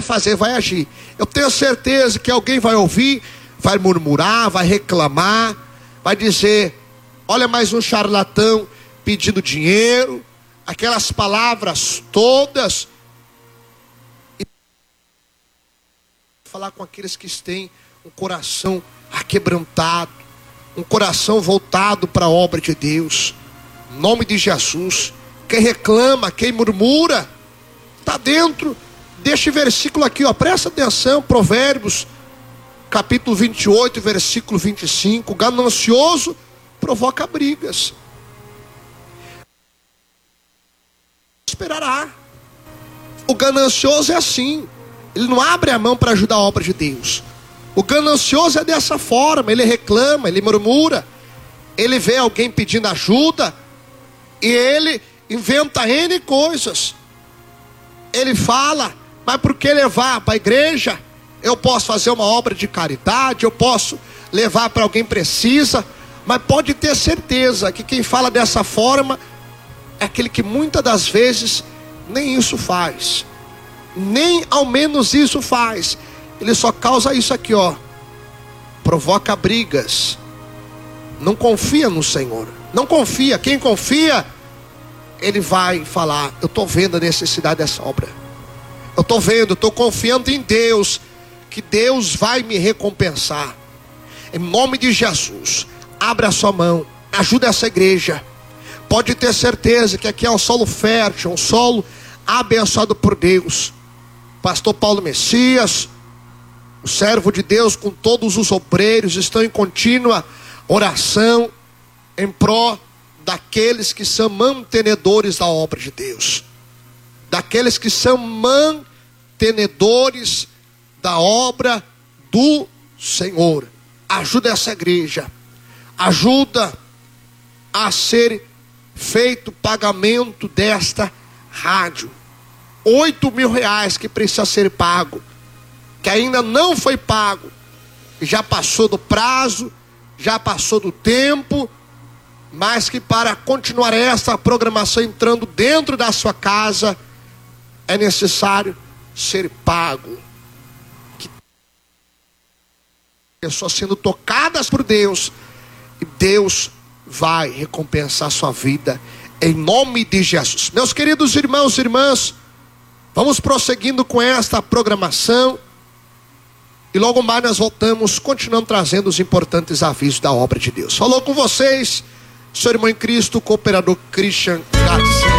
fazer, vai agir. Eu tenho certeza que alguém vai ouvir, vai murmurar, vai reclamar, vai dizer: olha, mais um charlatão pedindo dinheiro, aquelas palavras todas. E falar com aqueles que têm um coração aquebrantado, um coração voltado para a obra de Deus, em nome de Jesus. Quem reclama, quem murmura, está dentro deste versículo aqui, ó, presta atenção, Provérbios, capítulo 28, versículo 25, ganancioso provoca brigas. Esperará. O ganancioso é assim, ele não abre a mão para ajudar a obra de Deus. O ganancioso é dessa forma, ele reclama, ele murmura, ele vê alguém pedindo ajuda e ele inventa N coisas. Ele fala: mas por que levar para a igreja? Eu posso fazer uma obra de caridade, eu posso levar para alguém precisa. Mas pode ter certeza que quem fala dessa forma é aquele que muitas das vezes nem isso faz, nem ao menos isso faz. Ele só causa isso aqui, ó, provoca brigas. Não confia no Senhor, não confia. Quem confia, ele vai falar: eu estou vendo a necessidade dessa obra, eu estou vendo, eu estou confiando em Deus, que Deus vai me recompensar. Em nome de Jesus, abre a sua mão, ajuda essa igreja. Pode ter certeza que aqui é um solo fértil, um solo abençoado por Deus. Pastor Paulo Messias, o servo de Deus, com todos os obreiros, estão em contínua oração em pró daqueles que são mantenedores da obra de Deus, daqueles que são mantenedores da obra do Senhor. Ajuda essa igreja, ajuda a ser feito o pagamento desta rádio. 8.000 reais que precisa ser pago, que ainda não foi pago, já passou do prazo, já passou do tempo, mas que para continuar essa programação entrando dentro da sua casa, é necessário ser pago. Que pessoas sendo tocadas por Deus, e Deus vai recompensar a sua vida, em nome de Jesus. Meus queridos irmãos e irmãs, vamos prosseguindo com esta programação, e logo mais nós voltamos, continuando trazendo os importantes avisos da obra de Deus. Falou com vocês seu irmão em Cristo, cooperador Christian Gades.